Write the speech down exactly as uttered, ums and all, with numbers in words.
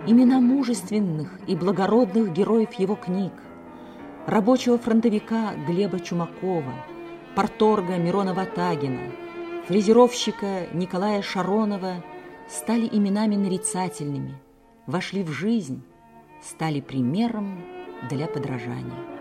Имена мужественных и благородных героев его книг, рабочего фронтовика Глеба Чумакова, парторга Мирона Ватагина, фрезеровщика Николая Шаронова стали именами нарицательными, вошли в жизнь, стали примером для подражания.